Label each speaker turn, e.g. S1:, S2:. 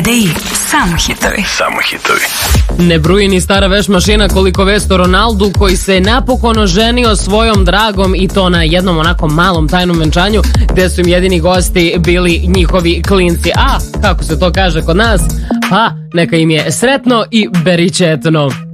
S1: videi, samo hitovi.
S2: Samo hitovi.
S3: Ne bruji ni stara veš mašina koliko vest o Ronaldu koji se napokon oženio svojom dragom i to na jednom onako malom tajnom venčanju gde su im jedini gosti bili njihovi klinci. A, kako se to kaže kod nas, pa neka im je sretno i beričetno.